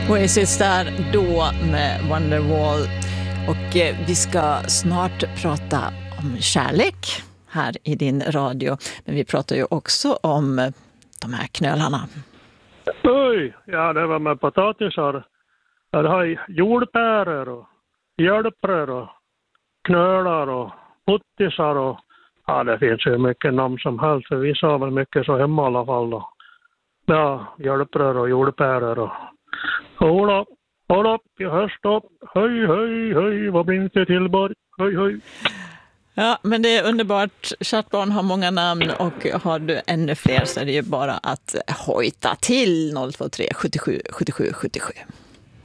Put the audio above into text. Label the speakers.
Speaker 1: Oasis där då med Wonderwall. Och vi ska snart prata om kärlek här i din radio. Men vi pratar ju också om de här knölarna.
Speaker 2: Oj, ja det var med potatisar. Ja, det har jordpäror och hjälprör och knölar och puttisar och ja, det finns ju mycket namn som helst. Vi sa väl mycket så hemma i alla fall då. Ja, hjälprör och jordpäror och håll upp, jag hörs upp. Höj, höj, höj, vad blir det till höj, höj.
Speaker 1: Ja, men det är underbart. Chattbarn har många namn och har du ännu fler så är det ju bara att hojta till 023 77 77 77.